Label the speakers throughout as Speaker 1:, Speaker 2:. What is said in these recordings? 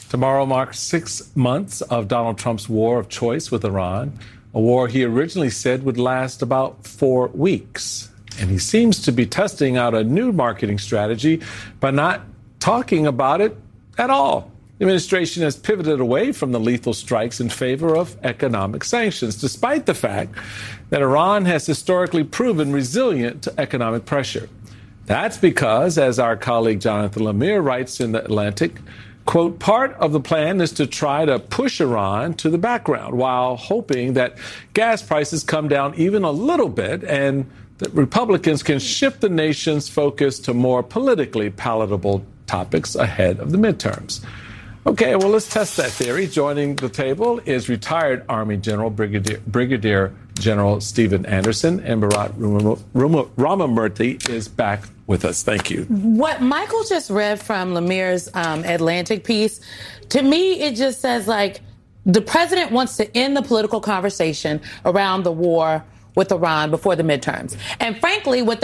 Speaker 1: Tomorrow marks 6 months of Donald Trump's war of choice with Iran, a war he originally said would last about 4 weeks. And he seems to be testing out a new marketing strategy by not talking about it at all. The administration has pivoted away from the lethal strikes in favor of economic sanctions, despite the fact that Iran has historically proven resilient to economic pressure. That's because, as our colleague Jonathan Lemire writes in The Atlantic, quote, part of the plan is to try to push Iran to the background while hoping that gas prices come down even a little bit and that Republicans can shift the nation's focus to more politically palatable topics ahead of the midterms. Okay, well, let's test that theory. Joining the table is retired Army General Brigadier General Stephen Anderson, and Bharat Ramamurthy is back with us. Thank you.
Speaker 2: What Michael just read from Lemire's Atlantic piece, to me, it just says, like, the president wants to end the political conversation around the war with Iran before the midterms. And frankly, what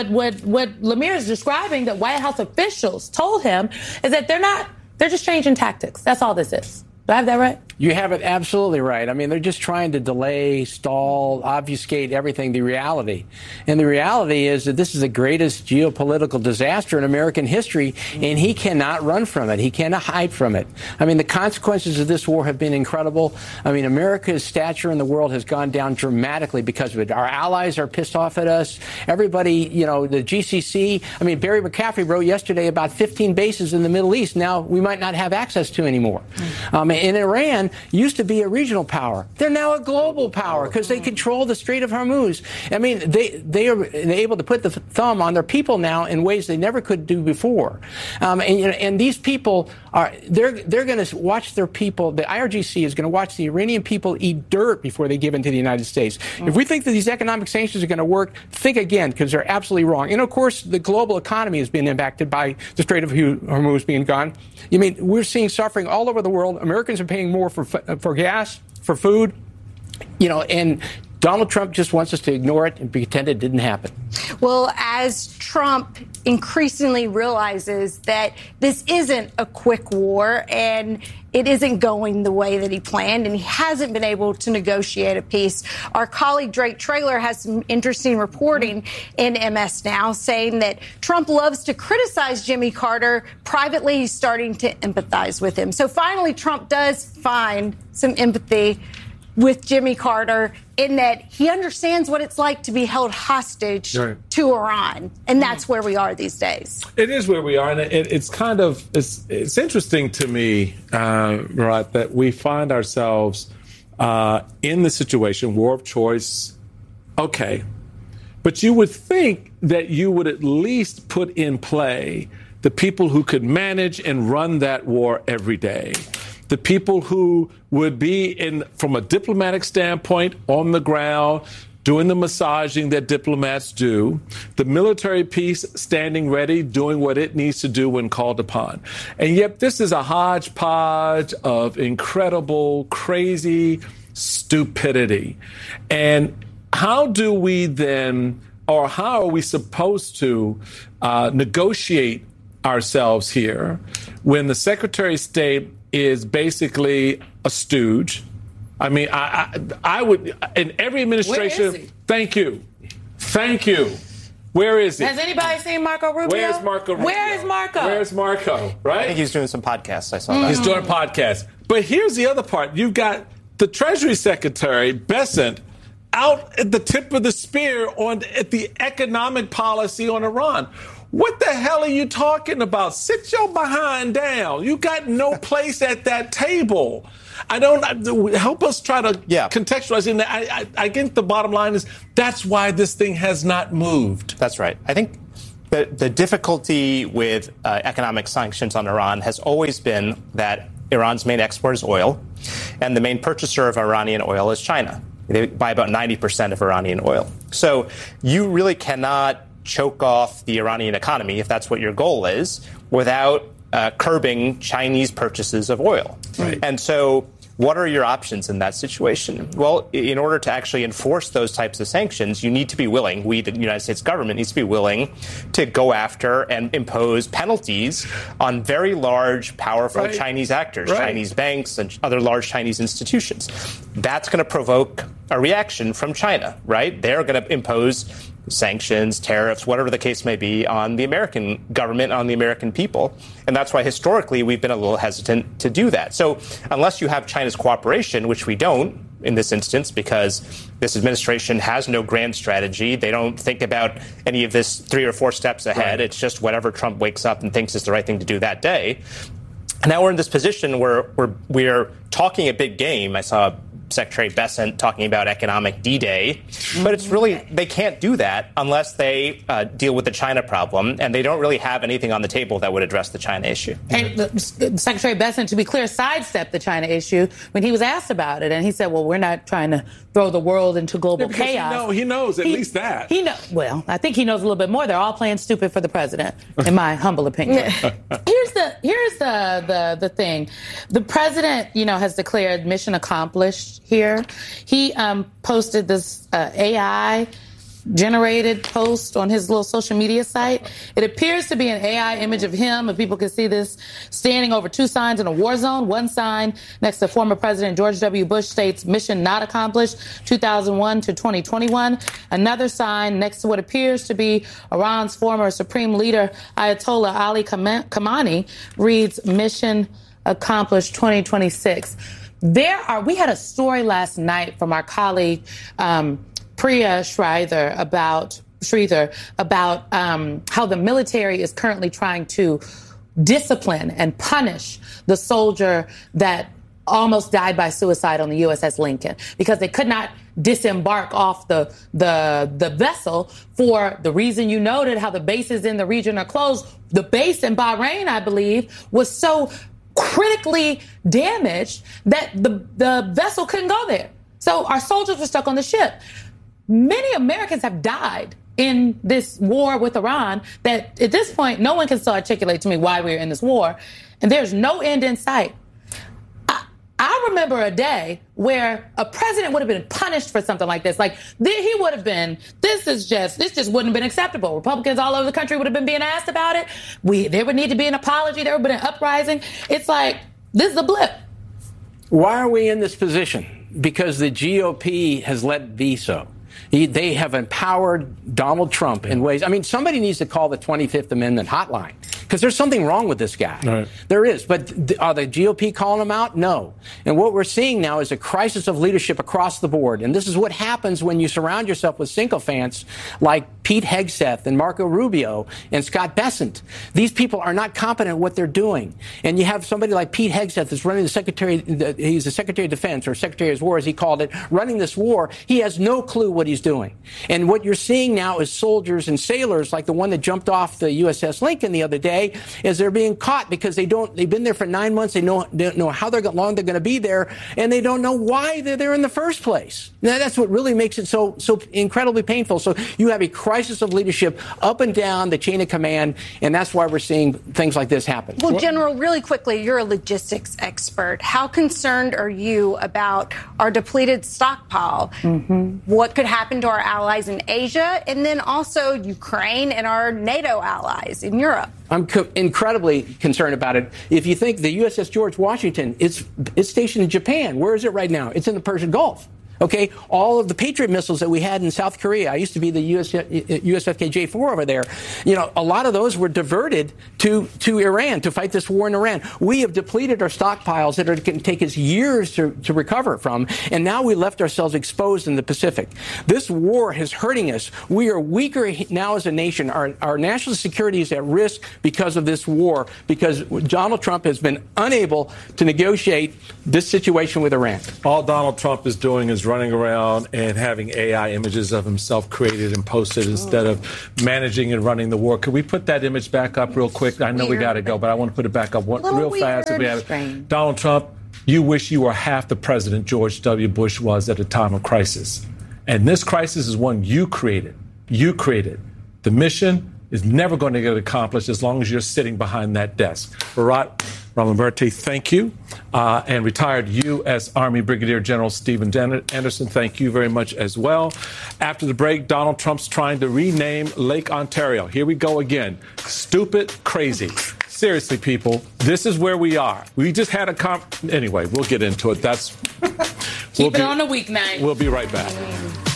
Speaker 2: Lemire is describing that White House officials told him is that they're just changing tactics. That's all this is. Do I have that right?
Speaker 3: You have it absolutely right. I mean, they're just trying to delay, stall, obfuscate everything, the reality. And the reality is that this is the greatest geopolitical disaster in American history, and he cannot run from it. He cannot hide from it. I mean, the consequences of this war have been incredible. I mean, America's stature in the world has gone down dramatically because of it. Our allies are pissed off at us. Everybody, you know, the GCC. I mean, Barry McCaffrey wrote yesterday about 15 bases in the Middle East now we might not have access to anymore. And Iran used to be a regional power. They're now a global power because they control the Strait of Hormuz. I mean, they are able to put the thumb on their people now in ways they never could do before. And these people they're going to watch their people. The IRGC is going to watch the Iranian people eat dirt before they give in to the United States. If we think that these economic sanctions are going to work, think again, because they're absolutely wrong. And of course, the global economy has been impacted by the Strait of Hormuz being gone. I mean, we're seeing suffering all over the world. Americans are paying more for gas, for food, you know, and Donald Trump just wants us to ignore it and pretend it didn't happen.
Speaker 4: Well, as Trump increasingly realizes that this isn't a quick war and it isn't going the way that he planned and he hasn't been able to negotiate a peace, our colleague Drake Traylor has some interesting reporting in MS Now saying that Trump loves to criticize Jimmy Carter. Privately, he's starting to empathize with him. So finally, Trump does find some empathy with Jimmy Carter in that he understands what it's like to be held hostage to Iran. And that's where we are these days.
Speaker 1: It is where we are. And it's kind of, it's interesting to me, Murat, that we find ourselves in the situation, war of choice. Okay. But you would think that you would at least put in play the people who could manage and run that war every day. The people who would be from a diplomatic standpoint, on the ground, doing the massaging that diplomats do, the military piece standing ready, doing what it needs to do when called upon. And yet this is a hodgepodge of incredible, crazy stupidity. And how do we then, or how are we supposed to negotiate ourselves here when the Secretary of State is basically a stooge? I mean, I would, in every administration.
Speaker 2: Where is he?
Speaker 1: Thank you. Where is he?
Speaker 2: Has anybody seen Marco Rubio?
Speaker 1: Where's Marco Rubio? Where's Marco? Right?
Speaker 5: I think he's doing some podcasts. I saw that.
Speaker 1: He's doing podcasts. But here's the other part. You've got the Treasury Secretary, Bessent, out at the tip of the spear at the economic policy on Iran. What the hell are you talking about? Sit your behind down. You got no place at that table. Help us try to contextualize it. I think the bottom line is that's why this thing has not moved.
Speaker 5: That's right. I think the difficulty with economic sanctions on Iran has always been that Iran's main export is oil, and the main purchaser of Iranian oil is China. They buy about 90% of Iranian oil. So you really cannot choke off the Iranian economy, if that's what your goal is, without curbing Chinese purchases of oil. Right. And so what are your options in that situation? Well, in order to actually enforce those types of sanctions, you need to be willing, the United States government needs to be willing to go after and impose penalties on very large, powerful Chinese actors, Chinese banks and other large Chinese institutions. That's going to provoke a reaction from China, right? They're going to impose sanctions, tariffs, whatever the case may be, on the American government, on the American people. And that's why historically we've been a little hesitant to do that. So unless you have China's cooperation, which we don't in this instance, because this administration has no grand strategy. They don't think about any of this 3 or 4 steps ahead. It's just whatever Trump wakes up and thinks is the right thing to do that day. And now we're in this position where we're talking a big game. I saw Secretary Bessent talking about economic D-Day, but it's really, they can't do that unless they deal with the China problem, and they don't really have anything on the table that would address the China issue.
Speaker 2: And Secretary Bessent, to be clear, sidestepped the China issue when he was asked about it, and he said, well, we're not trying to throw the world into global chaos.
Speaker 1: He knows at least that.
Speaker 2: Well, I think he knows a little bit more. They're all playing stupid for the president, in my humble opinion. Here's the thing. The president, has declared mission accomplished here. He posted this AI generated post on his little social media site. It appears to be an AI image of him, if people can see this, standing over 2 signs in a war zone. One sign next to former President George W. Bush states mission not accomplished 2001 to 2021. Another sign next to what appears to be Iran's former supreme leader Ayatollah Ali Khamenei reads mission accomplished 2026. We had a story last night from our colleague Priya Sridhar about how the military is currently trying to discipline and punish the soldier that almost died by suicide on the USS Lincoln because they could not disembark off the vessel for the reason you noted, how the bases in the region are closed. The base in Bahrain, I believe, was so critically damaged that the vessel couldn't go there. So our soldiers were stuck on the ship. Many Americans have died in this war with Iran that at this point, no one can still articulate to me why we're in this war. And there's no end in sight. I remember a day where a president would have been punished for something like this. Like, he would have been, this just wouldn't have been acceptable. Republicans all over the country would have been being asked about it. There would need to be an apology. There would have been an uprising. It's like, this is a blip.
Speaker 3: Why are we in this position? Because the GOP has let be so. They have empowered Donald Trump in ways. I mean, somebody needs to call the 25th Amendment hotline because there's something wrong with this guy. Right. There is. But are the GOP calling him out? No. And what we're seeing now is a crisis of leadership across the board. And this is what happens when you surround yourself with sycophants like Pete Hegseth and Marco Rubio and Scott Bessent. These people are not competent at what they're doing. And you have somebody like Pete Hegseth that's running he's the Secretary of Defense, or Secretary of War, as he called it, running this war. He has no clue what he's doing. And what you're seeing now is soldiers and sailors like the one that jumped off the USS Lincoln the other day, is they're being caught because they've been there for 9 months. They don't know how long they're going to be there, and they don't know why they're there in the first place. Now, that's what really makes it so incredibly painful. So you have a crisis of leadership up and down the chain of command, and that's why we're seeing things like this happen.
Speaker 4: Well, General, really quickly, you're a logistics expert. How concerned are you about our depleted stockpile? Mm-hmm. What could happen to our allies in Asia, and then also Ukraine and our NATO allies in Europe?
Speaker 3: I'm incredibly concerned about it. If you think the USS George Washington is stationed in Japan, where is it right now? It's in the Persian Gulf. Okay, all of the Patriot missiles that we had in South Korea, I used to be the USFK J-4 over there, a lot of those were diverted to Iran to fight this war in Iran. We have depleted our stockpiles that are going to take us years to recover from, and now we left ourselves exposed in the Pacific. This war is hurting us. We are weaker now as a nation. Our national security is at risk because of this war, because Donald Trump has been unable to negotiate this situation with Iran.
Speaker 1: All Donald Trump is doing is running around and having AI images of himself created and posted instead of managing and running the war. Could we put that image back up real quick? I know we got to go, but I want to put it back up real fast. If we have it. Donald Trump, you wish you were half the president George W. Bush was at a time of crisis. And this crisis is one you created. You created. The mission is never going to get accomplished as long as you're sitting behind that desk. Bharat, Ron Lamberti, thank you. And retired U.S. Army Brigadier General Stephen Anderson, thank you very much as well. After the break, Donald Trump's trying to rename Lake Ontario. Here we go again. Stupid, crazy. Seriously, people, this is where we are. We just had a anyway, we'll get into it.
Speaker 2: Keep it on a weeknight.
Speaker 1: We'll be right back.